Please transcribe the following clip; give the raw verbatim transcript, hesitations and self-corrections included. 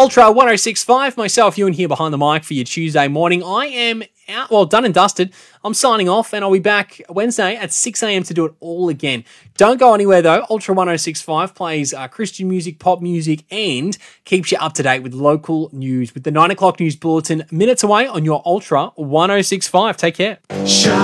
Ultra one oh six point five, myself, Ewan here behind the mic for your Tuesday morning. I am out, well, done and dusted. I'm signing off, and I'll be back Wednesday at six a.m. to do it all again. Don't go anywhere, though. Ultra one oh six point five plays uh, Christian music, pop music, and keeps you up to date with local news with the nine o'clock news bulletin minutes away on your Ultra one oh six point five. Take care.